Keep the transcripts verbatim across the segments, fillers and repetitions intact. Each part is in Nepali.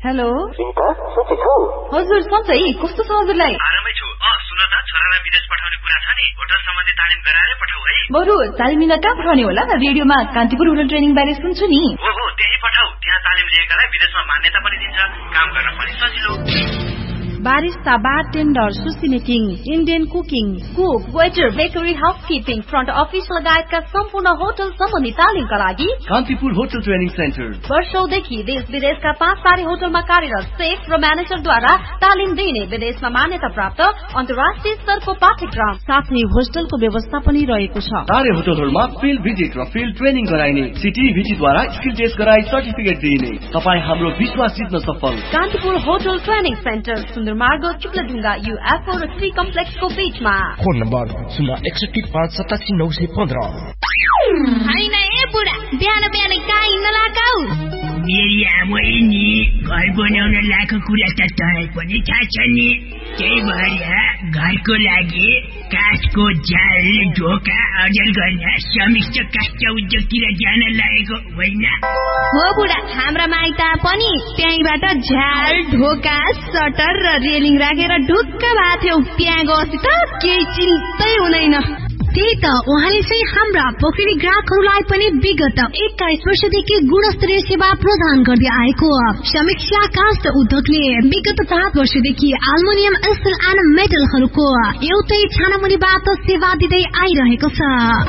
हेलो सीता सच्चै छौ? हजुर सधैँ कस्तो छ हजुरलाई? आरामै छु। अ सुन त छोरालाई विदेश पठाउने कुरा छ नि, होटल सम्बन्धी तालिम गराएर पठाऊ है। बरु तालिम लिन कहाँ पठाउने होला? रेडियोमा कान्तिपुर होटल ट्रेनिङ बारे सुन्छु नि। हो हो त्यही पठाऊ। त्यहाँ तालिम लिएकालाई विदेशमा मान्यता पनि दिन्छ, काम गर्न पनि सजिलो। बारिस्ता, बारटेन्डर, सुसी making, Indian cooking, cook, waiter, bakery, housekeeping, front office लगायतका सम्पूर्ण होटल सम्बन्धी तालिमका लागि कान्तिपुर होटल ट्रेनिङ सेन्टर वर्षौंदेखि देश विदेशका पाँच तारे होटलमा कार्यरत सेफ र म्यानेजरद्वारा तालिम दिने विदेशमा मान्यता प्राप्त अन्तर्राष्ट्रिय स्तरको पाठ्यक्रम साथै होस्टलको व्यवस्था पनि रहेको छ। तारे होटलहरूमा फिल्ड भिजिट र फिल्ड ट्रेनिङ गराइने, सिटिभिटीद्वारा स्किल टेस्ट गराई सर्टिफिकेट दिइने। तपाईँ हाम्रो विश्वास जित्न सफल। कान्तिपुर होटल ट्रेनिङ सेन्टर सुन्दर मार्ग चुक्लाढुङ्गा युएफओ र श्री कम्प्लेक्सको बीचमा। फोन नम्बर शून्य एकसठी पाँच सतासी नौ सय पन्ध्र। होइन ए बुढा, बिहान बिहान कहाँ हिँड्न लगाऊ? मेरी आमै नि घर बनाउन लाएको कुरा त तँलाई पनि थाहा छ नि। त्यही भएर घरको लागि काठको जाल ढोका अर्जन गर्न समिष्ट काष्ठ उद्योगतिर जान लागेको होइन? हो बुढा, हाम्रा माइत पनि त्यहीँबाट झ्याल ढोका सटर र रेलिङ राखेर ढुक्क भएको थियौ। त्यहाँ गएपछि त केही चिन्तै हुँदैन। त्यही त उहाँले चाहिँ हाम्रा पोखरी ग्राहकहरूलाई पनि विगत एक्काइस वर्षदेखि गुणस्तरीय सेवा प्रदान गर्दै आएको समीक्षा काष्ठ उद्योगले विगत सात वर्षदेखि एल्युमिनियम स्टिल एन्ड मेटलहरूको एउटै छानामुनिबाट सेवा दिँदै आइरहेको छ।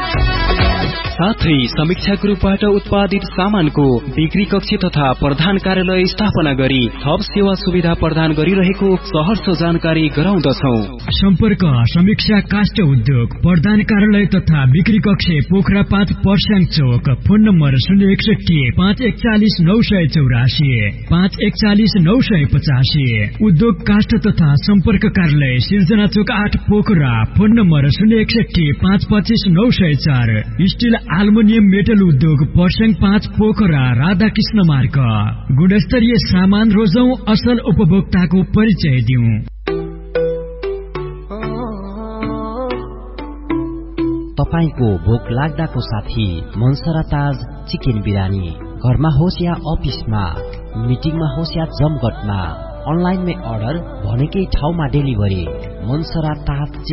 साथै समीक्षा ग्रुपबाट उत्पादित सामानको बिक्री कक्ष तथा प्रधान कार्यालय स्थापना गरी थप सेवा सुविधा प्रदान गरिरहेको सहर्ष जानकारी गराउँदछौं। सम्पर्क समीक्षा काष्ठ उद्योग प्रधान कार्यालय तथा बिक्री कक्ष पोखरा पाँच पर्स्याङ चौक। फोन नम्बर शून्य एकसठी पाँच एकचालिस नौ सय चौरासी पाँच एकचालिस नौ सय पचासी। उद्योग काष्ठ तथा सम्पर्क कार्यालय सिर्जना चौक आठ पोखरा। फोन नम्बर शून्य एकसठी पाँच पच्चिस नौ सय चार। स्टिल एल्युमिनियम मेटल उद्योग पर्स्याङ पाँच पोखरा राधाकृष्ण मार्ग। गुणस्तरीय सामान रोजौं, असल उपभोक्ताको परिचय दिउँ। तपाईको भोक लाग्दाको साथी मनसरा ताज चिकन बिरानी। घरमा होस् या अफिसमा, मिटिङमा होस् या जमघटमा, अनलाइनमै अर्डर, भनेकै ठाउँमा डेलिभरी। मनसरा ताज